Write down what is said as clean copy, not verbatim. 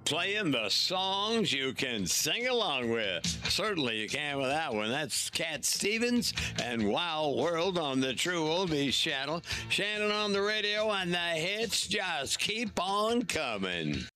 playing the songs you can sing along with. Certainly you can with that one. That's Cat Stevens and Wild World on the True Oldies channel. Shannon on the radio, and the hits just keep on coming.